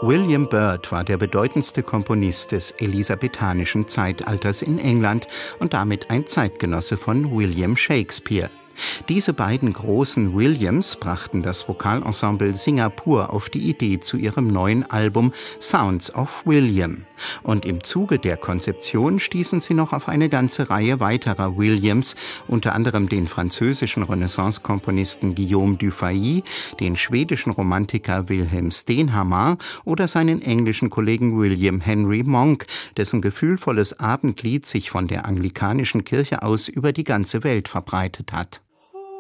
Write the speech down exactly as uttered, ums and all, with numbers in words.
William Byrd war der bedeutendste Komponist des elisabethanischen Zeitalters in England und damit ein Zeitgenosse von William Shakespeare. Diese beiden großen Williams brachten das Vokalensemble Singapur auf die Idee zu ihrem neuen Album Sounds of William. Und im Zuge der Konzeption stießen sie noch auf eine ganze Reihe weiterer Williams, unter anderem den französischen Renaissance-Komponisten Guillaume Dufay, den schwedischen Romantiker Wilhelm Stenhammar oder seinen englischen Kollegen William Henry Monk, dessen gefühlvolles Abendlied sich von der anglikanischen Kirche aus über die ganze Welt verbreitet hat.